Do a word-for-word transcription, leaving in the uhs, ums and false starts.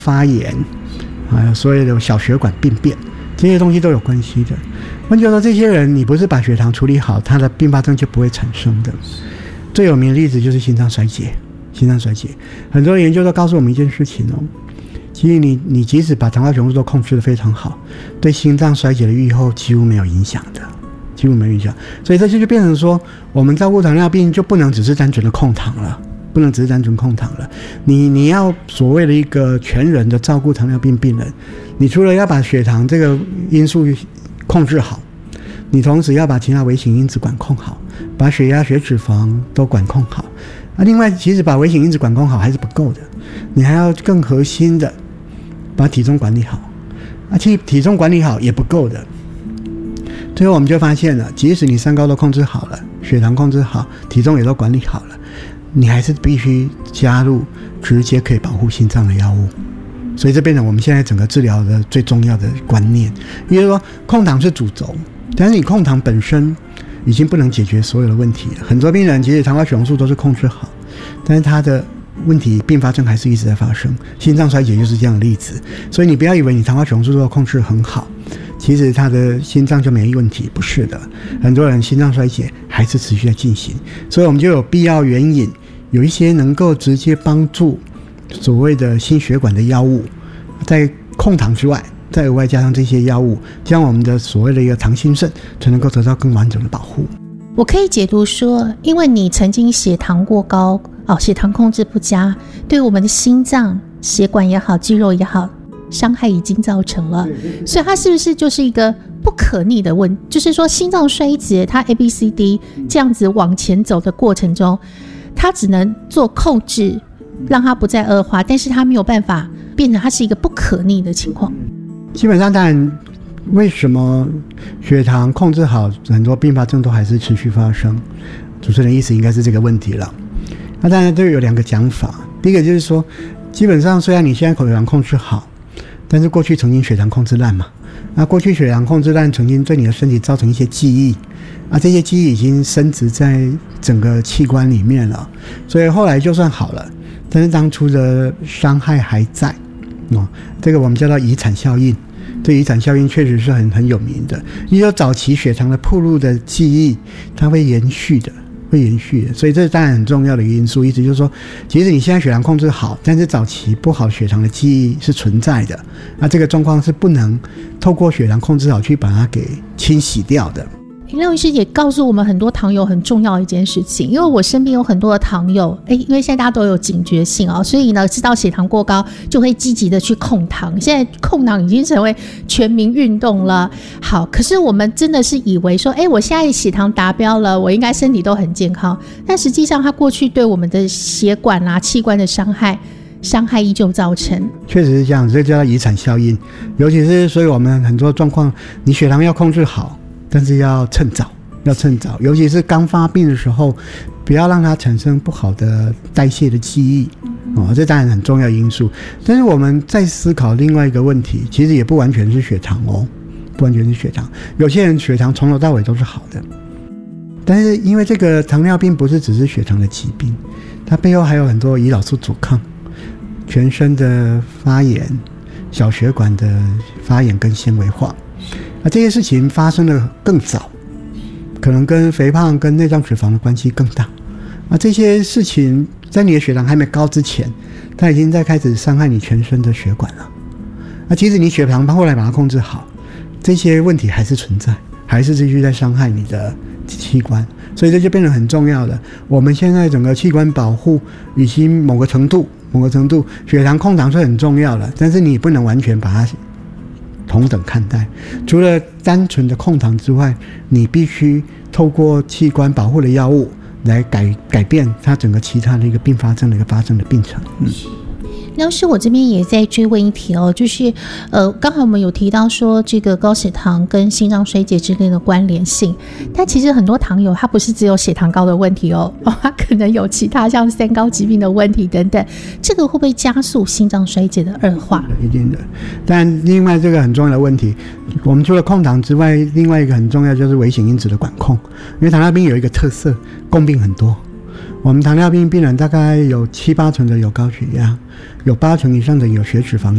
发炎，还有所有的小血管病变，这些东西都有关系的。换句话说，这些人你不是把血糖处理好，他的并发症就不会产生的。最有名的例子就是心脏衰竭，心脏衰竭，很多研究都告诉我们一件事情哦，其实你你即使把糖化血红素都控制得非常好，对心脏衰竭的预后几乎没有影响的，几乎没有影响。所以这就变成说，我们照顾糖尿病就不能只是单纯的控糖了，不能只是单纯控糖了。你你要所谓的一个全人的照顾糖尿病病人，你除了要把血糖这个因素控制好，你同时要把其他微型因子管控好，把血压、血脂肪都管控好。啊，另外，其实把微型因子管控好还是不够的，你还要更核心的把体重管理好。啊，其实体重管理好也不够的。最后我们就发现了，即使你三高都控制好了，血糖控制好，体重也都管理好了，你还是必须加入直接可以保护心脏的药物。所以这变成我们现在整个治疗的最重要的观念。也就是说，控糖是主轴，但是你控糖本身已经不能解决所有的问题了。很多病人其实糖化血红素都是控制好，但是他的问题并发症还是一直在发生，心脏衰竭就是这样的例子。所以你不要以为你糖化血红素都控制很好，其实他的心脏就没问题，不是的，很多人心脏衰竭还是持续在进行。所以我们就有必要援引有一些能够直接帮助所谓的心血管的药物，在控糖之外再额外加上这些药物，这样我们的所谓的一个糖心肾才能够得到更完整的保护。 我可以解读说，因为你曾经血糖过高、哦、血糖控制不佳，对我们的心脏血管也好、肌肉也好，伤害已经造成了，所以它是不是就是一个不可逆的问题？就是说心脏衰竭它 A B C D 这样子往前走的过程中，它只能做控制让它不再恶化，但是它没有办法变成它是一个不可逆的情况。 基本上当然为什么血糖控制好很多并发症都还是持续发生，主持人意思应该是这个问题了。那当然都有两个讲法，第一个就是说，基本上虽然你现在口血糖控制好，但是过去曾经血糖控制烂嘛，那过去血糖控制烂曾经对你的身体造成一些记忆，啊，这些记忆已经深植在整个器官里面了，所以后来就算好了，但是当初的伤害还在，哦，这个我们叫做遗产效应。这遗产效应确实是很很有名的，也有早期血糖的暴露的记忆，它会延续的，会延续的，所以这当然很重要的一个因素。意思就是说，即使你现在血糖控制好，但是早期不好血糖的记忆是存在的，那这个状况是不能透过血糖控制好去把它给清洗掉的。 廖医师也告诉我们很多糖友很重要的一件事情，因为我身边有很多的糖友，因为现在大家都有警觉性哦，所以呢知道血糖过高就会积极的去控糖，现在控糖已经成为全民运动了。好，可是我们真的是以为说，哎，我现在血糖达标了，我应该身体都很健康，但实际上它过去对我们的血管啊器官的伤害伤害依旧造成。 确实是这样，这叫遗产效应。尤其是所以我们很多状况，你血糖要控制好，但是要趁早，要趁早，尤其是刚发病的时候，不要让它产生不好的代谢的记忆，哦，这当然很重要的因素。但是我们在思考另外一个问题，其实也不完全是血糖哦，不完全是血糖。有些人血糖从头到尾都是好的，但是因为这个糖尿病不是只是血糖的疾病，它背后还有很多胰岛素阻抗、全身的发炎、小血管的发炎跟纤维化。那这些事情发生的更早，可能跟肥胖跟内脏脂肪的关系更大。那这些事情在你的血糖还没高之前，它已经在开始伤害你全身的血管了。那其实你血糖后来把它控制好，这些问题还是存在，还是继续在伤害你的器官。所以这就变得很重要的。我们现在整个器官保护已经某个程度，某个程度血糖控糖是很重要的，但是你不能完全把它同等看待，除了单纯的控糖之外，你必须透过器官保护的药物来改改变它整个其他的一个并发症的一个发生的病程。嗯， 廖医师，我这边也在追问一题哦，就是呃，刚才我们有提到说这个高血糖跟心脏衰竭之间的关联性，但其实很多糖友他不是只有血糖高的问题哦，哦他可能有其他像三高疾病的问题等等，这个会不会加速心脏衰竭的恶化？ 一定的。但另外这个很重要的问题，我们除了控糖之外，另外一个很重要就是微型因子的管控，因为糖尿病有一个特色，共病很多。 我们糖尿病病人大概有七八成的有高血压，有八成以上的有血脂肪